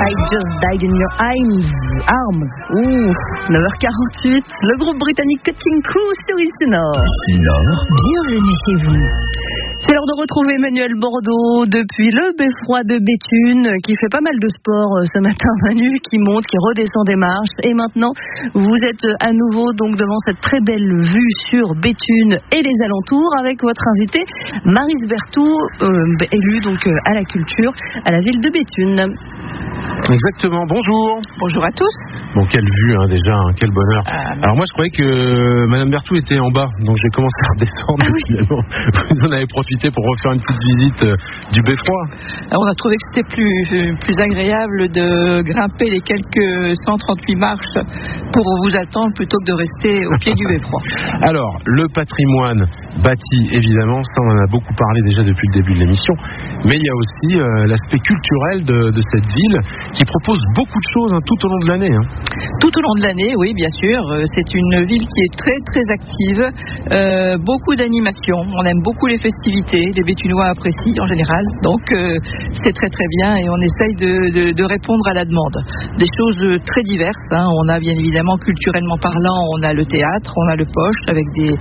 I Just Died in Your Arms. Ouh, 9h48, le groupe britannique Cutting Crew sur Ici Nord. Bienvenue chez vous. C'est l'heure de retrouver Emmanuel Bordeaux depuis le beffroi de Béthune, qui fait pas mal de sport ce matin, Manu, qui monte, qui redescend des marches. Et maintenant, vous êtes à nouveau donc devant cette très belle vue sur Béthune et les alentours avec votre invité Maryse Berthoud, élue donc à la culture à la ville de Béthune. Exactement, bonjour. Bonjour à tous. Bon, quelle vue déjà, quel bonheur. Alors moi je croyais que Madame Berthoud était en bas, donc j'ai commencé à redescendre. Finalement, vous en avez profité pour refaire une petite visite du beffroi. Alors, on a trouvé que c'était plus agréable de grimper les quelques 138 marches pour vous attendre plutôt que de rester au pied du beffroi. Alors, le patrimoine bâti, évidemment, ça on en a beaucoup parlé déjà depuis le début de l'émission, mais il y a aussi l'aspect culturel de cette ville qui propose beaucoup de choses tout au long de l'année. Tout au long de l'année, oui, bien sûr. C'est une ville qui est très très active, beaucoup d'animations, on aime beaucoup les festivités, les Béthunois apprécient en général, donc c'est très très bien et on essaye de répondre à la demande. Des choses très diverses, on a bien évidemment culturellement parlant, on a le théâtre, on a le poche avec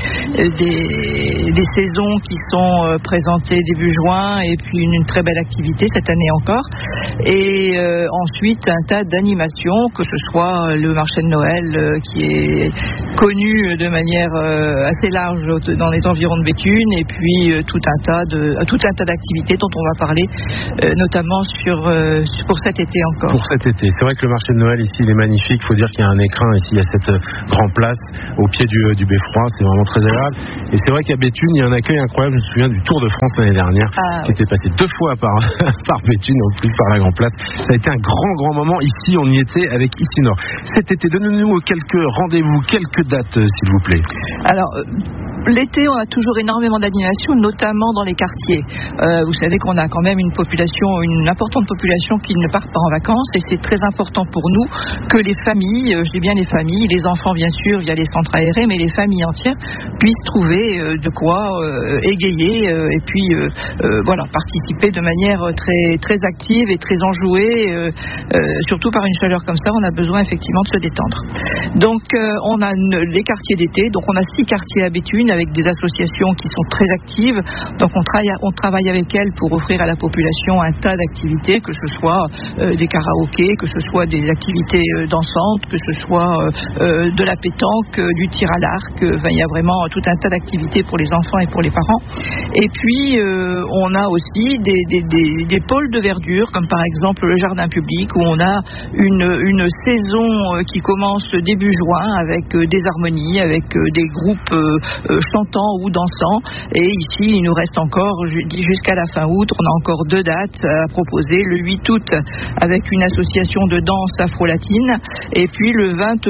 des saisons qui sont présentées début juin et puis une très belle activité cette année encore. Et ensuite un tas d'animations, que ce soit le marché de Noël qui est connu de manière assez large dans les environs de Béthune et puis tout un tas d'activités dont on va parler notamment pour cet été encore. Pour cet été, c'est vrai que le marché de Noël ici il est magnifique, il faut dire qu'il y a un écrin ici, il y a cette grande place au pied du beffroi, c'est vraiment très agréable. Et c'est vrai qu'à Béthune, il y a un accueil incroyable. Je me souviens du Tour de France l'année dernière, qui était passé 2 fois par Béthune, en plus par la Grande Place. Ça a été un grand moment. Ici, on y était avec Ici Nord. Cet été, donnez-nous quelques rendez-vous, quelques dates, s'il vous plaît. Alors, l'été, on a toujours énormément d'animations, notamment dans les quartiers. Vous savez qu'on a quand même une importante population qui ne part pas en vacances, et c'est très important pour nous que les familles, je dis bien les familles, les enfants bien sûr via les centres aérés, mais les familles entières puissent trouver de quoi égayer et puis participer de manière très très active et très enjouée. Surtout par une chaleur comme ça, on a besoin effectivement de se détendre. Donc on a les quartiers d'été, donc on a 6 quartiers à Béthune avec des associations qui sont très actives. Donc on travaille avec elles pour offrir à la population un tas d'activités, que ce soit des karaokés, que ce soit des activités dansantes, que ce soit de la pétanque, du tir à l'arc. Il y a vraiment tout un tas d'activités pour les enfants et pour les parents. Et puis on a aussi des pôles de verdure, comme par exemple le jardin public, où on a une saison qui commence début juin avec des harmonies, avec des groupes chantants ou dansants. Et ici, il nous reste encore jusqu'à la fin août. On a encore 2 dates à proposer. Le 8 août avec une association de danse afro-latine, et puis le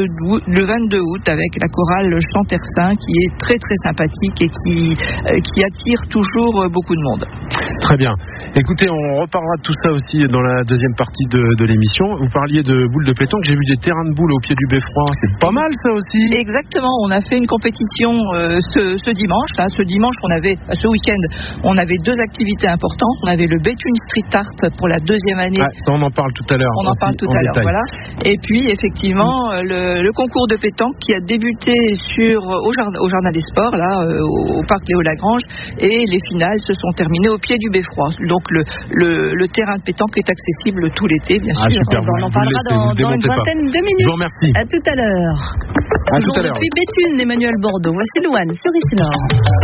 22 août avec la chorale Chantersin, qui est très très sympathique et qui attire toujours beaucoup de monde. Très bien. Écoutez, on reparlera de tout ça aussi dans la deuxième partie de l'émission. Vous parliez de boules de pétanque, j'ai vu des terrains de boules au pied du beffroi, c'est pas mal ça aussi. Exactement, on a fait une compétition ce dimanche. Ce week-end, on avait 2 activités importantes. On avait le Béthune Street Art pour la 2e année. Ça, on en parle tout à l'heure. Voilà. Et puis effectivement, le concours de pétanque qui a débuté au jardin des sports, là, au parc Léo Lagrange, et les finales se sont terminées au pied du beffroi. Donc le terrain de pétanque est accessible tout l'été, bien sûr. Super, on en parlera dans une vingtaine de minutes. Je vous remercie. À tout à l'heure. À tout à l'heure. Depuis Béthune, Emmanuel Bordeaux. Voici Louane sur Ici Nord.